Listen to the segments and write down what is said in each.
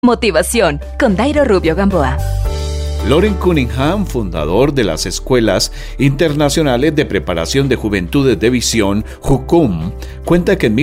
Motivación con Dairo Rubio Gamboa. Loren Cunningham, fundador de las Escuelas Internacionales de Preparación de Juventudes de Visión, JUCUM, cuenta que en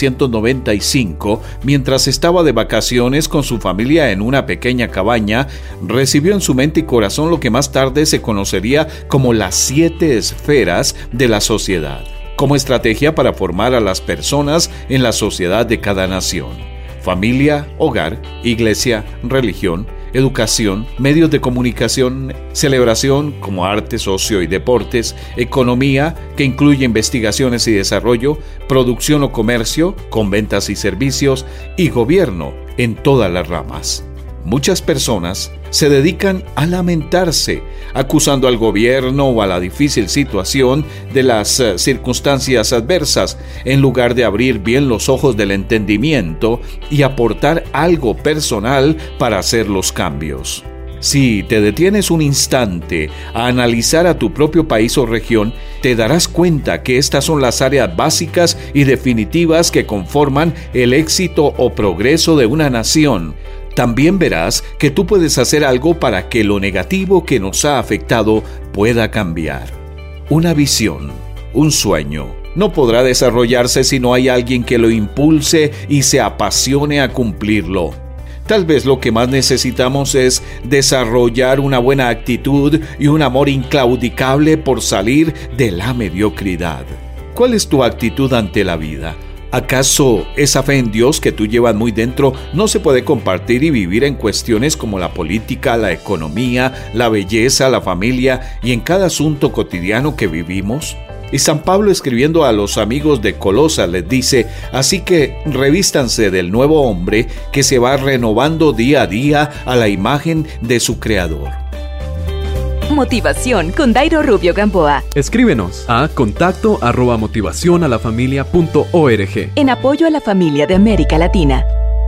1995, mientras estaba de vacaciones con su familia en una pequeña cabaña, recibió en su mente y corazón lo que más tarde se conocería como las 7 esferas de la sociedad, como estrategia para formar a las personas en la sociedad de cada nación: familia, hogar, iglesia, religión, educación, medios de comunicación, celebración como artes, ocio y deportes, economía, que incluye investigaciones y desarrollo, producción o comercio, con ventas y servicios, y gobierno en todas las ramas. Muchas personas se dedican a lamentarse, acusando al gobierno o a la difícil situación de las circunstancias adversas, en lugar de abrir bien los ojos del entendimiento y aportar algo personal para hacer los cambios. Si te detienes un instante a analizar a tu propio país o región, te darás cuenta que estas son las áreas básicas y definitivas que conforman el éxito o progreso de una nación. También verás que tú puedes hacer algo para que lo negativo que nos ha afectado pueda cambiar. Una visión, un sueño, no podrá desarrollarse si no hay alguien que lo impulse y se apasione a cumplirlo. Tal vez lo que más necesitamos es desarrollar una buena actitud y un amor inclaudicable por salir de la mediocridad. ¿Cuál es tu actitud ante la vida? ¿Acaso esa fe en Dios que tú llevas muy dentro no se puede compartir y vivir en cuestiones como la política, la economía, la belleza, la familia y en cada asunto cotidiano que vivimos? Y San Pablo, escribiendo a los amigos de Colosas, les dice: así que revístanse del nuevo hombre que se va renovando día a día a la imagen de su Creador. Motivación con Dairo Rubio Gamboa. Escríbenos a contacto@motivacionalafamilia.org. En apoyo a la familia de América Latina.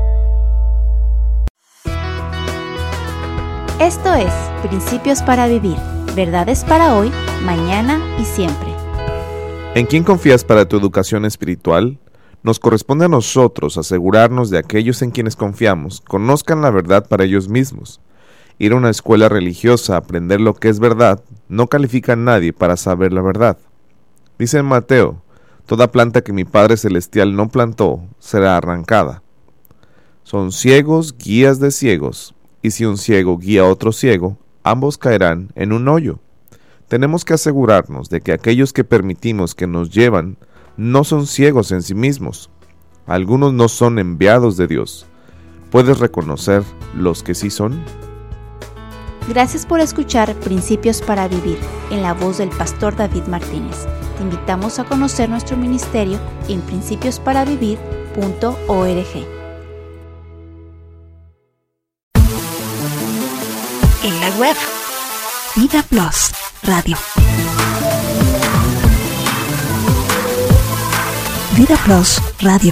Esto es Principios para Vivir. Verdades para hoy, mañana y siempre. ¿En quién confías para tu educación espiritual? Nos corresponde a nosotros asegurarnos de aquellos en quienes confiamos conozcan la verdad para ellos mismos. Ir a una escuela religiosa a aprender lo que es verdad no califica a nadie para saber la verdad. Dice en Mateo: toda planta que mi Padre Celestial no plantó será arrancada. Son ciegos guías de ciegos, y si un ciego guía a otro ciego, ambos caerán en un hoyo. Tenemos que asegurarnos de que aquellos que permitimos que nos llevan no son ciegos en sí mismos. Algunos no son enviados de Dios. ¿Puedes reconocer los que sí son? Gracias por escuchar Principios para Vivir, en la voz del pastor David Martínez. Te invitamos a conocer nuestro ministerio en principiosparavivir.org. En la web, Vida Plus Radio. Vida Plus Radio.